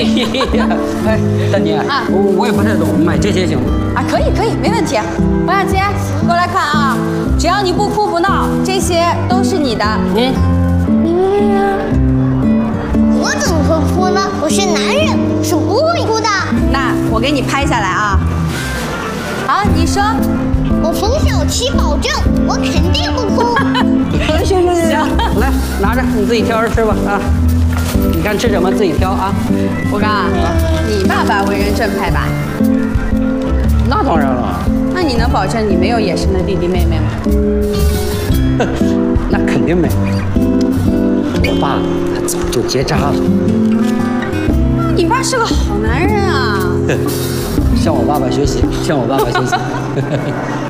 呀，哎，大姐啊，我也不太懂，买这些行吗？ 啊，可以，没问题。王小姐，过来看啊，只要你不哭不闹，这些都是你的。 我怎么会哭呢？我是男人，是不会哭的。 那我给你拍下来啊。好，你说。 我冯小七保证，我肯定不哭。 行，来拿着，你自己挑着吃吧啊！你看吃什么自己挑啊。 我刚，你爸爸为人正派吧？ 那当然了。 那你能保证你没有野生的弟弟妹妹吗？ 那肯定没有。我爸他早就结扎了。 你爸是个好男人啊！ 向我爸爸学习，向我爸爸学习。